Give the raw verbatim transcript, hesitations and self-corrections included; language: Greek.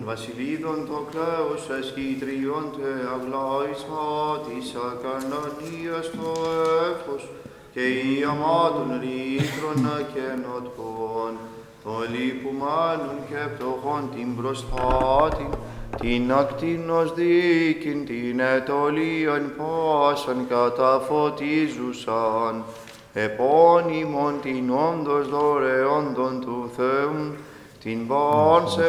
βασιλίδων το κλαίος εσχήτριον τε αγλάισμα της ακανανίας το εύχος και η αμάτων ρήτρων καινοτών, το λιπουμάνων και πτωχών την προστάτη, την ακτίνος δίκην, την ετωλίαν πάσαν καταφωτίζουσαν, επώνυμον την όντως δωρεόντων του Θεού, την παν σε